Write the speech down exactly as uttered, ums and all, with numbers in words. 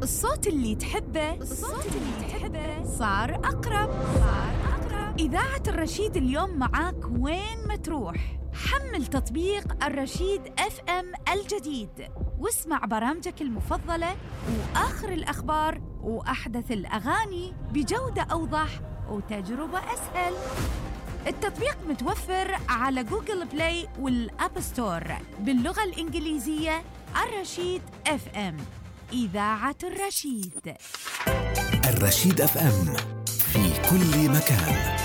الصوت اللي تحبه الصوت اللي تحبه صار أقرب صار أقرب. إذاعة الرشيد اليوم معاك وين ما تروح. حمل تطبيق الرشيد اف ام الجديد واسمع برامجك المفضلة وآخر الأخبار وأحدث الأغاني بجودة أوضح وتجربة أسهل. التطبيق متوفر على جوجل بلاي والأب ستور باللغة الإنجليزية. الرشيد اف ام، إذاعة الرشيد. الرشيد اف ام في كل مكان.